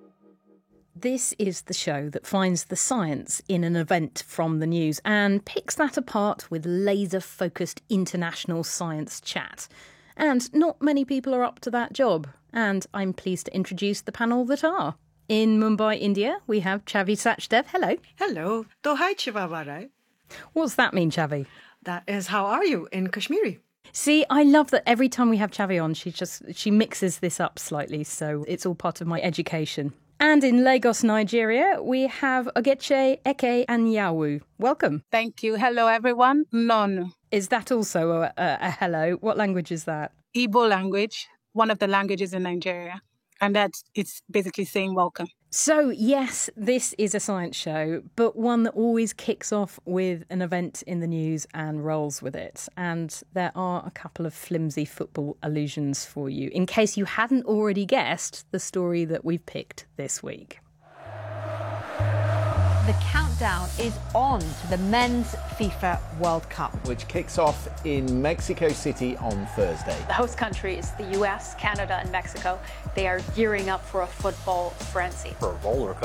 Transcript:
This is the show that finds the science in an event from the news and picks that apart with laser-focused international science chat. And not many people are up to that job. And I'm pleased to introduce the panel that are. In Mumbai, India, we have Chavi Sachdev. Hello. Hello. Tohai Chivavarai. What's that mean, Chavi? That is how are you in Kashmiri. See, I love that every time we have Chavi on, she mixes this up slightly, so it's all part of my education. And in Lagos, Nigeria, we have Ogechi Eke Anyawu. Welcome. Thank you. Hello, everyone. None. Is that also a hello? What language is that? Igbo language, one of the languages in Nigeria. And it's basically saying welcome. So, yes, this is a science show, but one that always kicks off with an event in the news and rolls with it. And there are a couple of flimsy football allusions for you, in case you hadn't already guessed the story that we've picked this week. The countdown is on to the Men's FIFA World Cup, which kicks off in Mexico City on Thursday. The host country is the US, Canada and Mexico. They are gearing up for a football frenzy. For a roller coaster.